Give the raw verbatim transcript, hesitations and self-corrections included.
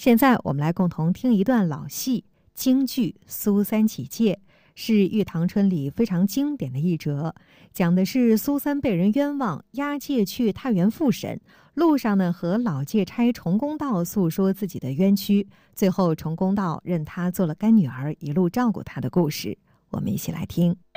现在我们来共同听一段老戏京剧《苏三起解》，是《玉堂春》里非常经典的一折，讲的是苏三被人冤枉，押解去太原复审，路上呢和老戒差重公道诉说自己的冤屈，最后重公道认他做了干女儿，一路照顾他的故事。我们一起来听。